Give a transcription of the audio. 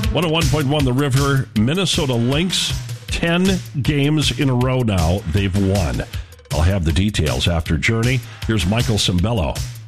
101.1 The River, Minnesota Lynx, 10 games in a row now they've won. I'll have the details after Journey. Here's Michael Cimbello.